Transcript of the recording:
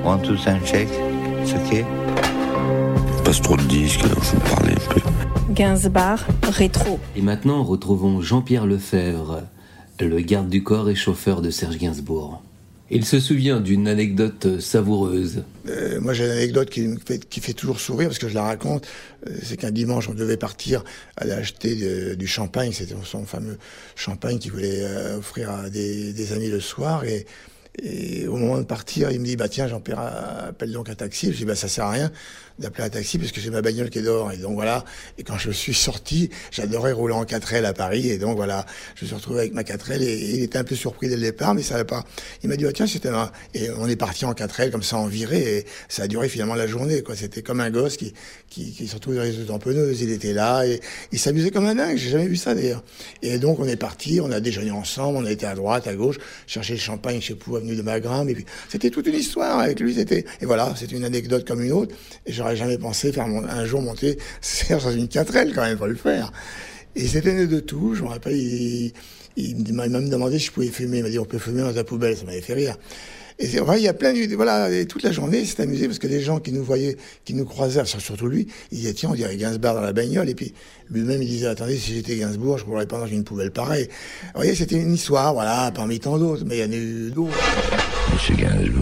¿Cuántos un chèque? C'est qué? Passe trop de disques, alors faut me parler un peu. Gainsbourg, rétro. Et maintenant, retrouvons Jean-Pierre Lefebvre, le garde du corps et chauffeur de Serge Gainsbourg. Il se souvient d'une anecdote savoureuse. Moi, j'ai une anecdote qui fait toujours sourire parce que je la raconte. C'est qu'un dimanche, on devait partir aller acheter du champagne. C'était son fameux champagne qu'il voulait offrir à des amis le soir. Et au moment de partir, il me dit, bah tiens, Jean-Pierre, appelle donc un taxi. Je dis, bah ça sert à rien d'appeler un taxi parce que j'ai ma bagnole qui est dehors. Et donc voilà. Et quand je suis sorti, j'adorais rouler en 4L à Paris. Et donc voilà, je me suis retrouvé avec ma 4L et il était un peu surpris dès le départ, mais ça n'allait pas. Il m'a dit, bah tiens, c'était un... Et on est parti en 4L comme ça en virée et ça a duré finalement la journée, quoi. C'était comme un gosse qui se retrouve dans les tamponneuses. Il était là et il s'amusait comme un dingue. J'ai jamais vu ça d'ailleurs. Et donc on est parti, on a déjeuné ensemble, on a été à droite, à gauche, chercher le champagne chez Pou, avenue de Magram. Et puis c'était toute une histoire avec lui. Et voilà, c'était une anecdote comme une autre. Et j'aurais jamais pensé faire un jour monter Serge dans une 4L quand même, pas le faire. Et c'était né de tout. Je me rappelle, il m'a même demandé si je pouvais fumer. Il m'a dit on peut fumer dans ta poubelle. Ça m'avait fait rire. Et c'est vrai, il y a plein de... Voilà, et toute la journée, c'est amusé parce que des gens qui nous voyaient, qui nous croisaient, surtout lui, ils disaient, tiens, on dirait Gainsbourg dans la bagnole. Et puis, lui-même, il disait, attendez, si j'étais Gainsbourg, je ne courrais pas dans une poubelle pareille. Vous voyez, c'était une histoire, voilà, parmi tant d'autres, mais il y en a eu d'autres. Monsieur Gainsbourg.